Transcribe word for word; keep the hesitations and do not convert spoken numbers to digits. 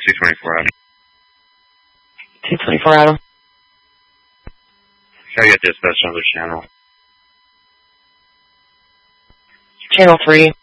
two twenty-four Adam. two twenty-four Adam. Try to get dispatch on the channel. Channel three.